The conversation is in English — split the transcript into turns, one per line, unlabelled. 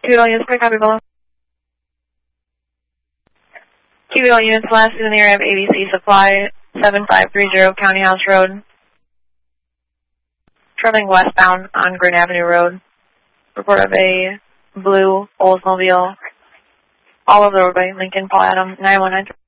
QVL units, quick copy below. QVL units, last in the area of ABC Supply, 7530 County House Road. Traveling westbound on Green Avenue Road. Report of a blue Oldsmobile all over the roadway, Lincoln, Paul Adam, 919.